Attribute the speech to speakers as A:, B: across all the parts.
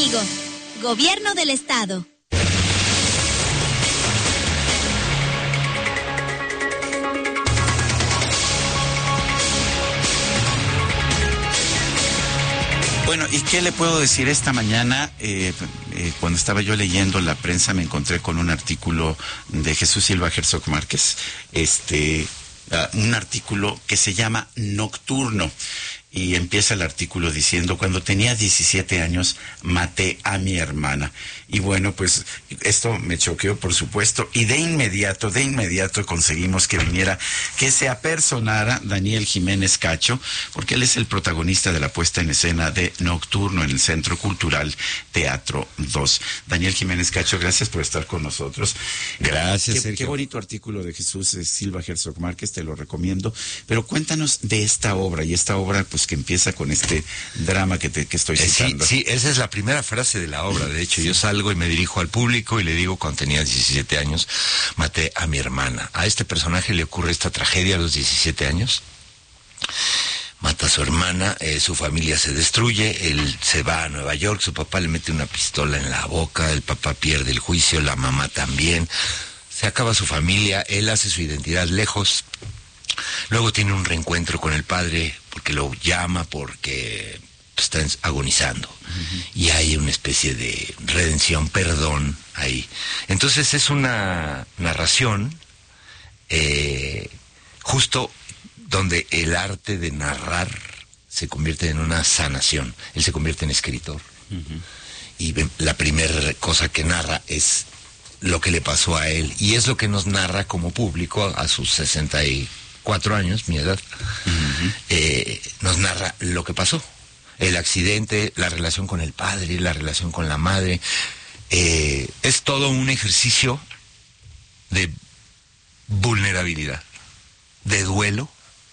A: conmigo. Gobierno del Estado.
B: Bueno, ¿y qué le puedo decir? Esta mañana, cuando estaba yo leyendo la prensa, me encontré con un artículo de Jesús Silva Herzog Márquez, un artículo que se llama Nocturno. Y empieza el artículo diciendo: cuando tenía 17 años maté a mi hermana. Y bueno, pues esto me choqueó, por supuesto, y de inmediato conseguimos que viniera, que se apersonara Daniel Jiménez Cacho, porque él es el protagonista de la puesta en escena de Nocturno en el Centro Cultural Teatro 2. Daniel Jiménez Cacho, gracias por estar con nosotros.
C: Gracias, Sergio.
B: Qué bonito artículo de Jesús Silva Herzog Márquez, te lo recomiendo. Pero cuéntanos de esta obra, y esta obra pues que empieza con este drama que estoy citando.
C: Sí, esa es la primera frase de la obra. De hecho, yo salgo y me dirijo al público y le digo: cuando tenía 17 años, maté a mi hermana. A este personaje le ocurre esta tragedia a los 17 años. Mata a su hermana, su familia se destruye, él se va a Nueva York, su papá le mete una pistola en la boca, el papá pierde el juicio, la mamá también. Se acaba su familia, él hace su identidad lejos. Luego tiene un reencuentro con el padre porque lo llama, porque está agonizando. Uh-huh. Y hay una especie de redención, perdón ahí. Entonces es una narración justo donde el arte de narrar se convierte en una sanación. Él se convierte en escritor. Uh-huh. Y la primera cosa que narra es lo que le pasó a él. Y es lo que nos narra como público a sus 64 años, mi edad. Uh-huh. Nos narra lo que pasó. El accidente, la relación con el padre, la relación con la madre. Es todo un ejercicio de vulnerabilidad, de duelo.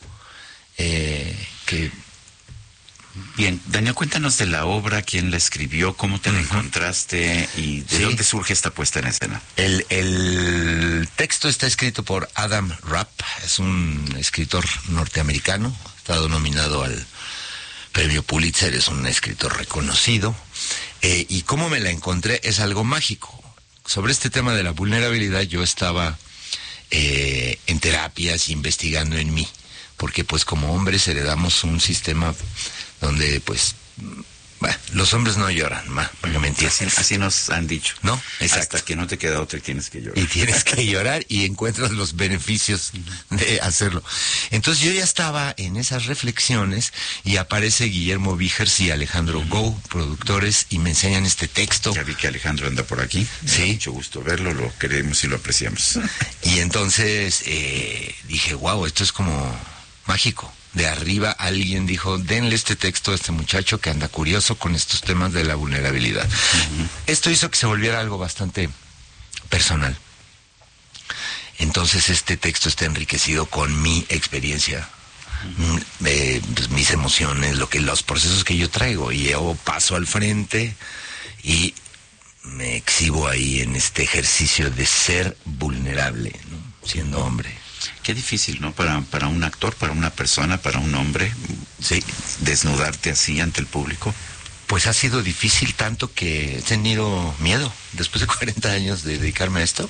B: Bien, Daniel, cuéntanos de la obra, quién la escribió, cómo te la encontraste y de dónde surge esta puesta en escena.
C: El texto está escrito por Adam Rapp, es un escritor norteamericano, ha estado nominado al premio Pulitzer, es un escritor reconocido, y cómo me la encontré es algo mágico. Sobre este tema de la vulnerabilidad yo estaba en terapias, investigando en mí, porque pues como hombres heredamos un sistema donde pues los hombres no lloran, para que me entiendas.
B: Así nos han dicho.
C: ¿No? Exacto.
B: Hasta que no te queda otra y tienes que llorar.
C: Y tienes que llorar y encuentras los beneficios de hacerlo. Entonces yo ya estaba en esas reflexiones y aparece Guillermo Vigers y Alejandro Go, productores, y me enseñan este texto.
B: Ya vi que Alejandro anda por aquí.
C: Sí.
B: Mucho gusto verlo, lo queremos y lo apreciamos.
C: Y entonces dije, wow, esto es como mágico. De arriba alguien dijo: denle este texto a este muchacho que anda curioso con estos temas de la vulnerabilidad. Uh-huh. Esto hizo que se volviera algo bastante personal. Entonces este texto está enriquecido con mi experiencia, pues, mis emociones, los procesos que yo traigo, y yo paso al frente y me exhibo ahí en este ejercicio de ser vulnerable, ¿no? Siendo hombre.
B: Qué difícil, ¿no? Para un actor, para una persona, para un hombre,
C: sí,
B: desnudarte así ante el público.
C: Pues ha sido difícil, tanto que he tenido miedo. Después de 40 años de dedicarme a esto,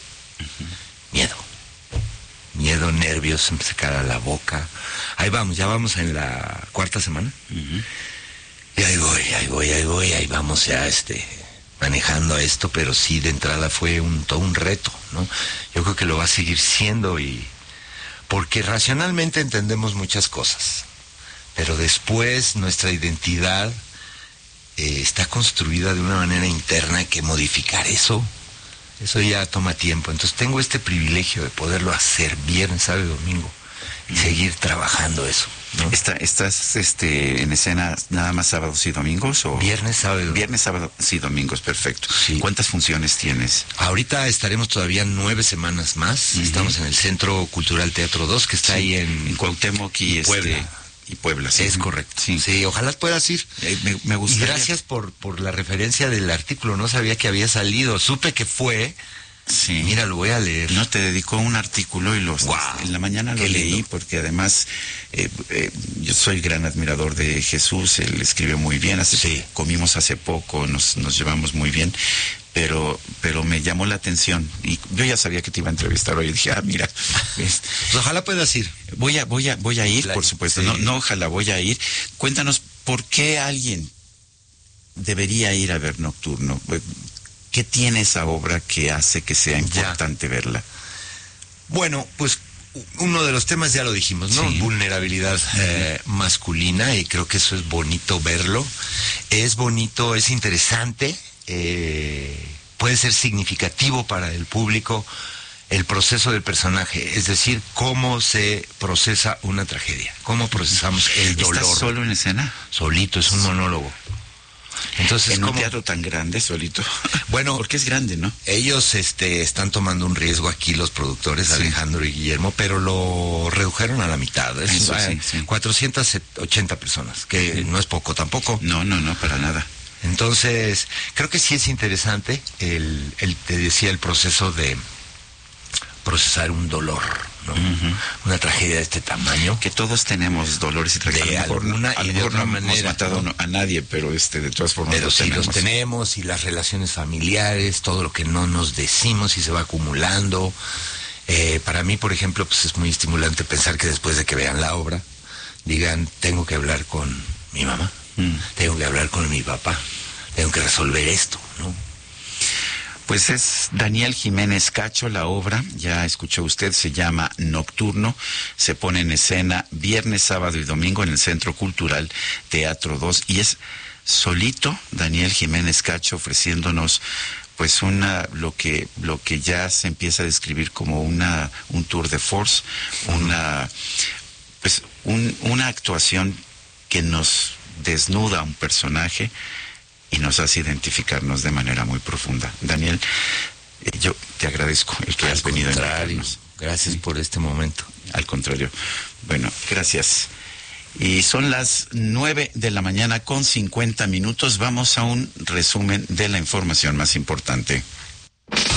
C: miedo, nervios, se me secara la boca. Ahí vamos, ya vamos en la 4ª semana. Uh-huh. Y ahí voy, vamos ya manejando esto, pero sí, de entrada fue todo un reto, ¿no? Yo creo que lo va a seguir siendo, porque racionalmente entendemos muchas cosas, pero después nuestra identidad está construida de una manera interna que modificar eso ya toma tiempo. Entonces tengo este privilegio de poderlo hacer viernes, sábado y domingo y seguir trabajando eso, ¿no?
B: ¿Estás en escena nada más sábados y domingos? ¿O?
C: Viernes, sábado.
B: Viernes, sábado y domingos, perfecto.
C: Sí.
B: ¿Cuántas funciones tienes?
C: Ahorita estaremos todavía 9 semanas más. Uh-huh. Estamos en el Centro Cultural Teatro 2, que está ahí en
B: Cuauhtémoc y
C: Puebla.
B: Y Puebla, sí.
C: Es correcto. Sí, ojalá puedas ir.
B: Me gustaría.
C: Y gracias por la referencia del artículo. No sabía que había salido. Supe que fue
B: Sí.
C: Mira, lo voy a leer.
B: No, te dedicó un artículo y en la mañana lo leí porque además yo soy gran admirador de Jesús, él escribe muy bien, comimos hace poco, nos llevamos muy bien, pero me llamó la atención y yo ya sabía que te iba a entrevistar hoy y dije, mira.
C: Pues ojalá puedas ir.
B: Voy a ir, por supuesto, sí. No, ojalá voy a ir. Cuéntanos, ¿por qué alguien debería ir a ver Nocturno? ¿Qué tiene esa obra que hace que sea importante verla? Bueno, pues uno de los temas ya lo dijimos, ¿no?
C: Sí.
B: Vulnerabilidad masculina, y creo que eso es bonito verlo. Es bonito, es interesante, puede ser significativo para el público el proceso del personaje, es decir, cómo se procesa una tragedia, cómo procesamos el dolor.
C: ¿Estás solo en escena?
B: Solito, es un monólogo. Entonces,
C: en un teatro tan grande, solito.
B: Bueno,
C: porque es grande, ¿no?
B: Ellos están tomando un riesgo aquí, los productores, sí. Alejandro y Guillermo, pero lo redujeron a la mitad.
C: Eso, sí.
B: 480 personas, que no es poco tampoco.
C: No, para nada.
B: Entonces, creo que sí es interesante te decía, el proceso de procesar un dolor, ¿no? Una tragedia de este tamaño.
C: Que todos tenemos dolores y tragedias.
B: De alguna y de otra manera.
C: No hemos matado a nadie, pero de todas formas
B: pero sí los tenemos, y las relaciones familiares, todo lo que no nos decimos y se va acumulando. Para mí, por ejemplo, pues es muy estimulante pensar que después de que vean la obra, digan, tengo que hablar con mi mamá, tengo que hablar con mi papá, tengo que resolver esto, ¿no?
C: Pues es Daniel Jiménez Cacho la obra, ya escuchó usted, se llama Nocturno, se pone en escena viernes, sábado y domingo en el Centro Cultural Teatro 2, y es solito Daniel Jiménez Cacho ofreciéndonos pues lo que ya se empieza a describir como un tour de force, una actuación que nos desnuda a un personaje y nos hace identificarnos de manera muy profunda. Daniel, yo te agradezco el que has venido a invitarnos.
B: Gracias por este momento.
C: Al contrario. Bueno, gracias. Y son las 9:50 a.m. Vamos a un resumen de la información más importante.